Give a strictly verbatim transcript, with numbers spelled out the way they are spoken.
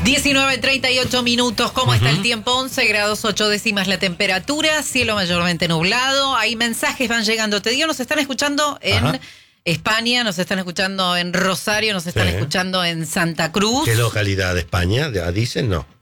diecinueve treinta y ocho minutos, ¿cómo uh-huh. está el tiempo? once grados ocho décimas la temperatura, cielo mayormente nublado, hay mensajes, van llegando, te digo, nos están escuchando en Ajá. España, nos están escuchando en Rosario, nos están sí. escuchando en Santa Cruz. ¿Qué localidad de España? ¿Dicen? No.